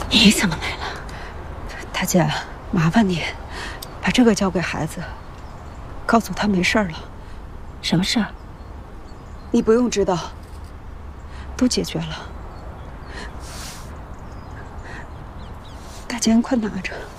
你怎么来了？ 大姐，麻烦你把这个交给孩子，告诉他没事了。 什么事儿？ 你不用知道，都解决了。大姐，你快拿着。